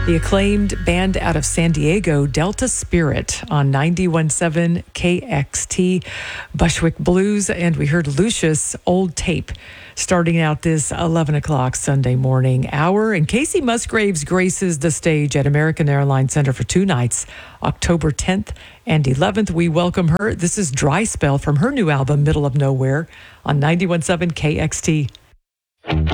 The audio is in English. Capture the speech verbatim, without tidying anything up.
The acclaimed band out of San Diego, Delta Spirit, on ninety-one point seven K X T, Bushwick Blues, and we heard Lucius, Old Tape, starting out this eleven o'clock Sunday morning hour. And Casey Musgraves graces the stage at American Airlines Center for two nights, October tenth and eleventh. We welcome her. This is Dry Spell from her new album, Middle of Nowhere, on ninety-one point seven K X T.